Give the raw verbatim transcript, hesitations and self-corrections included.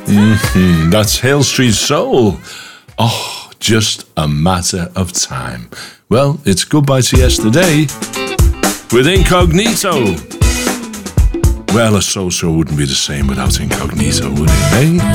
Mm, that's Hill Street Soul. Oh, just a matter of time. Well, it's goodbye to yesterday with Incognito. Well, a so-so wouldn't be the same without Incognito, would it, eh?